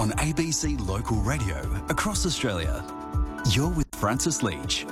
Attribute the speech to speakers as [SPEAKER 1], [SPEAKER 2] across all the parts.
[SPEAKER 1] on ABC Local Radio across Australia. You're with Francis Leach.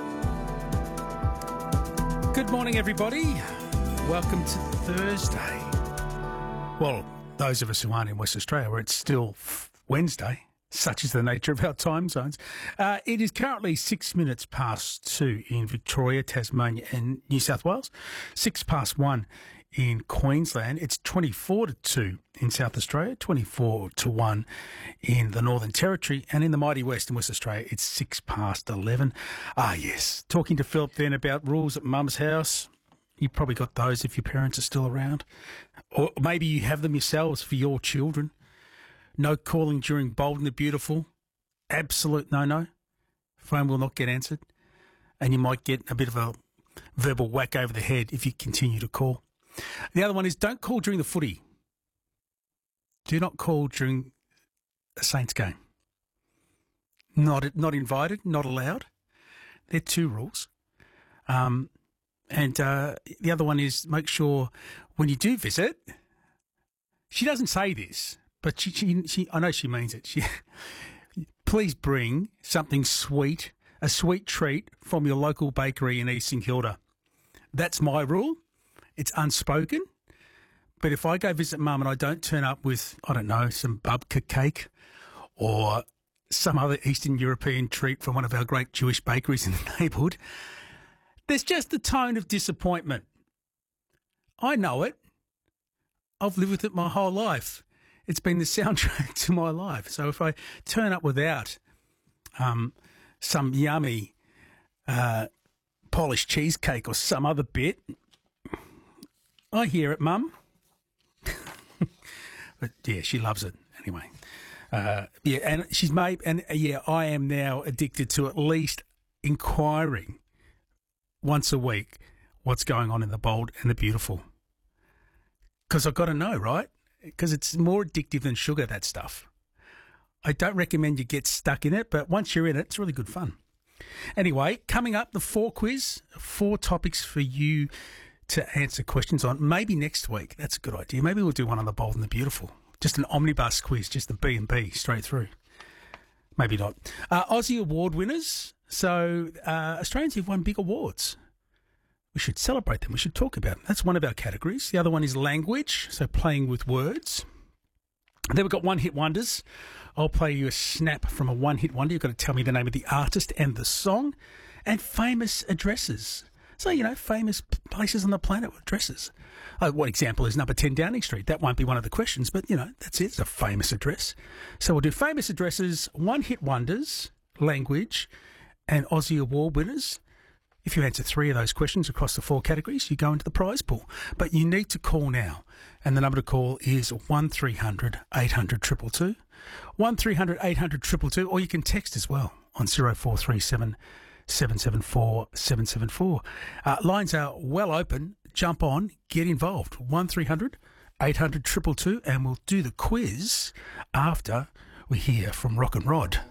[SPEAKER 2] Good morning, everybody. Welcome to Thursday. Well, those of us who aren't in West Australia, where it's still Wednesday, such is the nature of our time zones. It is currently 6 minutes past 2 in Victoria, Tasmania and New South Wales, 6 past 1 in Queensland. It's 24 to 2 in South Australia, 24 to 1 in the Northern Territory, and in the mighty West in West Australia, it's 6 past 11. Ah, yes. Talking to Philip then about rules at Mum's house. You probably got those if your parents are still around. Or maybe you have them yourselves for your children. No calling during Bold and the Beautiful. Absolute no-no. Phone will not get answered. And you might get a bit of a verbal whack over the head if you continue to call. The other one is don't call during the footy. Do not call during a Saints game. Not invited, not allowed. They're two rules. And the other one is make sure when you do visit, she doesn't say this, but she I know she means it. Please bring something sweet, a sweet treat from your local bakery in East St Kilda. That's my rule. It's unspoken. But if I go visit Mum and I don't turn up with, I don't know, some babka cake or some other Eastern European treat from one of our great Jewish bakeries in the neighbourhood, there's just a tone of disappointment. I know it. I've lived with it my whole life. It's been the soundtrack to my life. So if I turn up without some yummy polished cheesecake or some other bit, I hear it, Mum. But yeah, she loves it anyway. And she's made, and I am now addicted to at least inquiring once a week what's going on in the Bold and the Beautiful. Because I've got to know, right? Because it's more addictive than sugar, that stuff. I don't recommend you get stuck in it, but once you're in it, it's really good fun. Anyway, coming up, the 4 quiz, 4 topics for you to answer questions on. Maybe next week. That's a good idea. Maybe we'll do one on the Bold and the Beautiful. Just an omnibus quiz, just the B&B straight through. Maybe not. Aussie award winners. So Australians have won big awards. We should celebrate them. We should talk about them. That's one of our categories. The other one is language, so playing with words. And then we've got one-hit wonders. I'll play you a snap from a one-hit wonder. You've got to tell me the name of the artist and the song. And famous addresses. So, famous places on the planet with addresses. One example is number 10 Downing Street. That won't be one of the questions, but, that's it. It's a famous address. So we'll do famous addresses, one-hit wonders, language, and Aussie award winners. If you answer 3 of those questions across the 4 categories, you go into the prize pool. But you need to call now. And the number to call is 1300 800 222, 1300 800 222, or you can text as well on 0437 774 774. Lines are well open. Jump on, get involved. 1300 800 222, and we'll do the quiz after we hear from Rock and Rod.